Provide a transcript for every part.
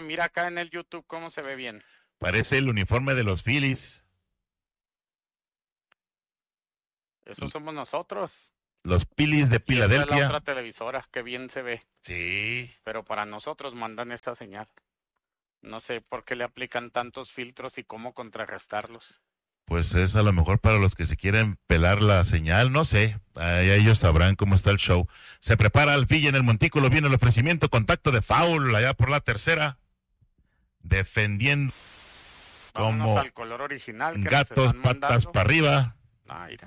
mira acá en el YouTube cómo se ve bien. Parece el uniforme de los Phillies. Eso somos nosotros. Los Phillies de Filadelfia. Esta es la otra televisora, que bien se ve. Sí. Pero para nosotros mandan esta señal. No sé por qué le aplican tantos filtros y cómo contrarrestarlos. Pues es a lo mejor para los que se quieren pelar la señal, no sé. Ahí ellos sabrán cómo está el show. Se prepara Alfilla en el montículo, viene el ofrecimiento, contacto de foul allá por la tercera. Defendiendo. Vámonos como al color original que gatos, patas para arriba. Mira.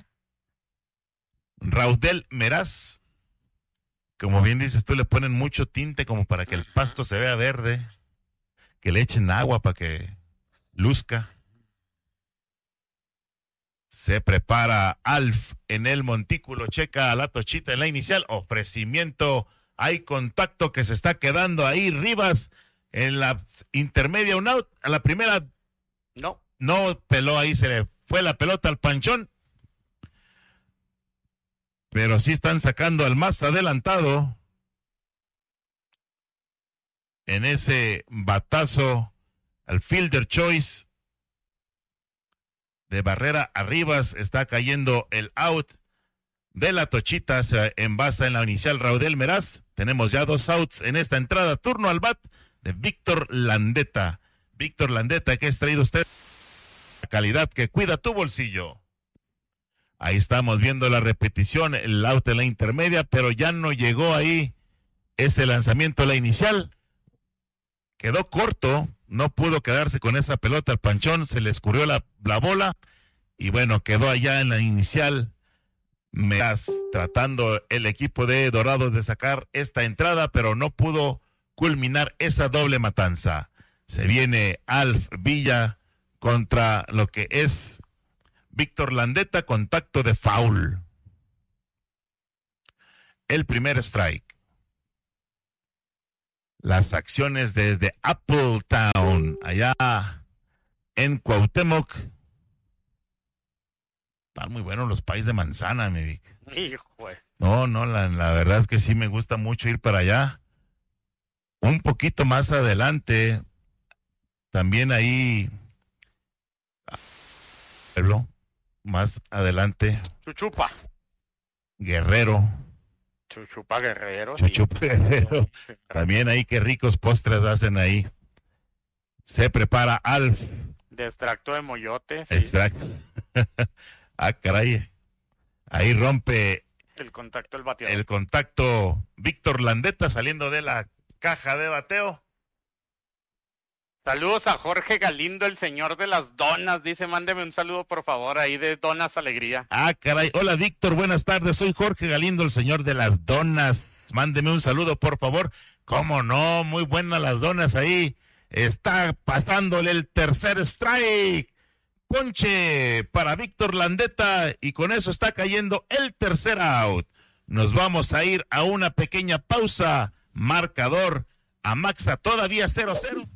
Raudel Meraz, como bien dices tú, le ponen mucho tinte como para que el pasto se vea verde, que le echen agua para que luzca. Se prepara Alf en el montículo, checa a la tochita en la inicial, ofrecimiento, hay contacto que se está quedando ahí, Rivas en la intermedia, un out, a la primera no peló ahí, se le fue la pelota al panchón. Pero sí están sacando al más adelantado en ese batazo al fielder choice de Barrera a Rivas. Está cayendo el out de la tochita. Se envasa en la inicial Raudel Meraz. Tenemos ya 2 outs en esta entrada. Turno al bat de Víctor Landeta. Víctor Landeta, ¿qué ha traído usted? La calidad que cuida tu bolsillo. Ahí estamos viendo la repetición, el out de la intermedia, pero ya no llegó ahí ese lanzamiento de la inicial. Quedó corto, no pudo quedarse con esa pelota al panchón, se le escurrió la bola y bueno, quedó allá en la inicial. Tratando el equipo de Dorados de sacar esta entrada, pero no pudo culminar esa doble matanza. Se viene Alf Villa contra lo que es Víctor Landeta, contacto de foul. El primer strike. Las acciones desde Appletown, allá en Cuauhtémoc. Están muy buenos los pais de manzana, mi Vic. Hijo. No, la verdad es que sí me gusta mucho ir para allá. Un poquito más adelante, también ahí, más adelante. Chuchupa. Guerrero. Chuchupa Guerrero. Chuchupa Guerrero. También ahí, qué ricos postres hacen ahí. Se prepara Alf. De extracto de moyote. Sí. Extracto. Ah, caray. Ahí rompe el contacto del bateador. El contacto Víctor Landeta saliendo de la caja de bateo. Saludos a Jorge Galindo, el señor de las donas. Dice, mándeme un saludo, por favor, ahí de Donas Alegría. Ah, caray. Hola, Víctor. Buenas tardes. Soy Jorge Galindo, el señor de las donas. Mándeme un saludo, por favor. ¿Cómo no? Muy buenas las donas ahí. Está pasándole el tercer strike. Ponche para Víctor Landeta y con eso está cayendo el tercer out. Nos vamos a ir a una pequeña pausa. Marcador a Maxa todavía 0-0.